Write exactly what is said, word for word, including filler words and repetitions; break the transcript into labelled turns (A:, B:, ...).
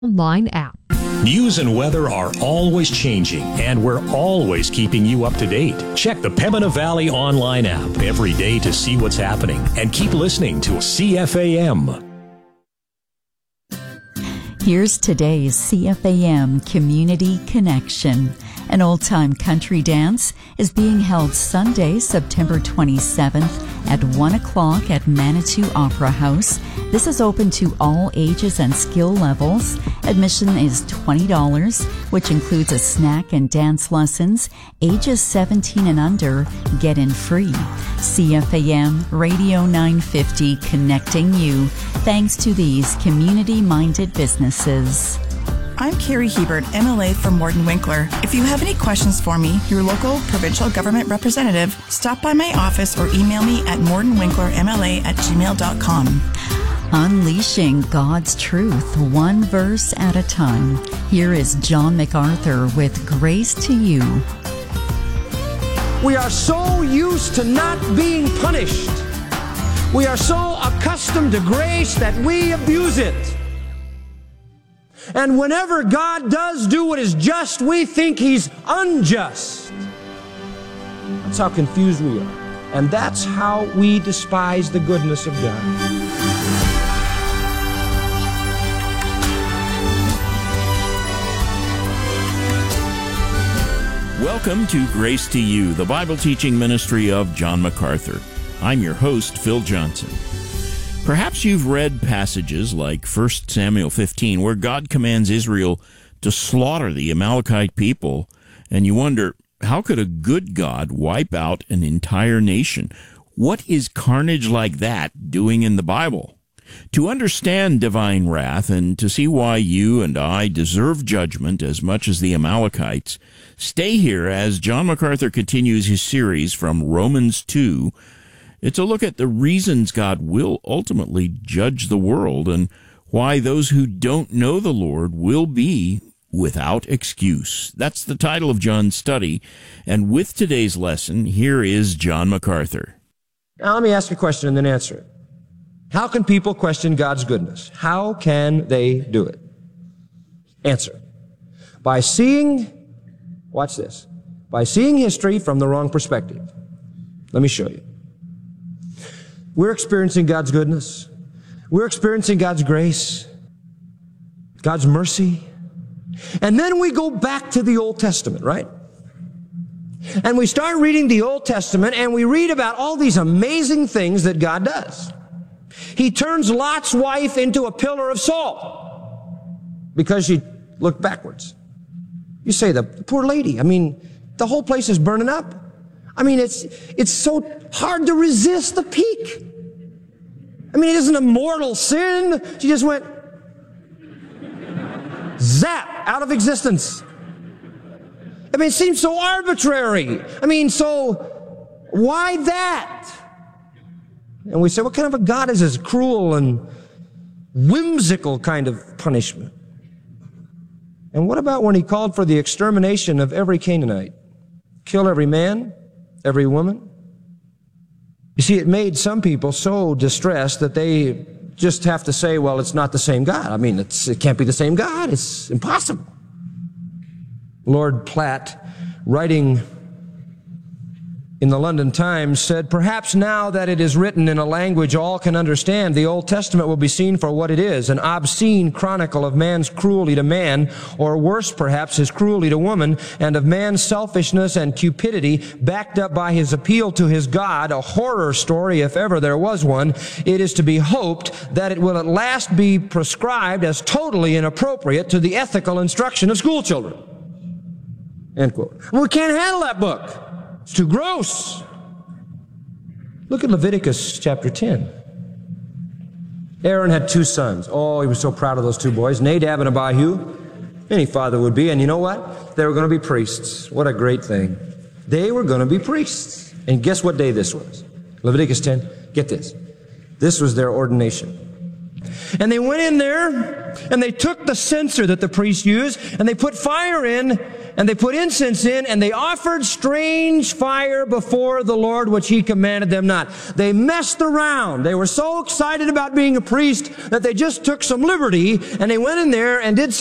A: Online app.
B: News and weather are always changing, and we're always keeping you up to date. Check the Pembina Valley online app every day to see what's happening, and keep listening to C F A M.
C: Here's today's C F A M Community Connection. An old-time country dance is being held Sunday, September twenty-seventh at one o'clock at Manitou Opera House. This is open to all ages and skill levels. Admission is twenty dollars, which includes a snack and dance lessons. Ages seventeen and under get in free. C F A M Radio nine fifty, connecting you, thanks to these community-minded businesses.
D: I'm Carrie Hebert, M L A from Morden Winkler. If you have any questions for me, your local provincial government representative, stop by my office or email me at mordenwinklermla at gmail dot com.
C: Unleashing God's truth, one verse at a time. Here is John MacArthur with Grace to You.
E: We are so used to not being punished. We are so accustomed to grace that we abuse it. And whenever God does do what is just, we think He's unjust. That's how confused we are. And that's how we despise the goodness of God.
F: Welcome to Grace to You, the Bible teaching ministry of John MacArthur. I'm your host, Phil Johnson. Perhaps you've read passages like First Samuel fifteen, where God commands Israel to slaughter the Amalekite people, and you wonder, how could a good God wipe out an entire nation? What is carnage like that doing in the Bible? To understand divine wrath and to see why you and I deserve judgment as much as the Amalekites, stay here as John MacArthur continues his series from Romans two. It's a look at the reasons God will ultimately judge the world and why those who don't know the Lord will be without excuse. That's the title of John's study. And with today's lesson, here is John MacArthur.
E: Now let me ask a question and then answer it. How can people question God's goodness? How can they do it? Answer. By seeing, watch this, by seeing history from the wrong perspective. Let me show you. We're experiencing God's goodness. We're experiencing God's grace, God's mercy. And then we go back to the Old Testament, right? And we start reading the Old Testament and we read about all these amazing things that God does. He turns Lot's wife into a pillar of salt because she looked backwards. You say, the poor lady, I mean, the whole place is burning up. I mean, it's it's so hard to resist the peak. I mean, it isn't a mortal sin. She just went zap out of existence. I mean, it seems so arbitrary. I mean, so why that? And we say, what kind of a God is this cruel and whimsical kind of punishment? And what about when He called for the extermination of every Canaanite? Kill every man? Every woman? You see, it made some people so distressed that they just have to say, well, it's not the same God. I mean, it's, it can't be the same God. It's impossible. Lord Platt, writing in the London Times, said, perhaps now that it is written in a language all can understand, the Old Testament will be seen for what it is, an obscene chronicle of man's cruelty to man, or worse perhaps, his cruelty to woman, and of man's selfishness and cupidity, backed up by his appeal to his God, a horror story if ever there was one. It is to be hoped that it will at last be prescribed as totally inappropriate to the ethical instruction of school children. End quote. Well, we can't handle that book. It's too gross. Look at Leviticus chapter ten. Aaron had two sons. Oh, he was so proud of those two boys, Nadab and Abihu. Any father would be. And you know what? They were going to be priests. What a great thing. They were going to be priests. And guess what day this was? Leviticus ten. Get this. This was their ordination. And they went in there and they took the censer that the priests used and they put fire in and they put incense in, and they offered strange fire before the Lord, which he commanded them not. They messed around. They were so excited about being a priest that they just took some liberty, and they went in there and did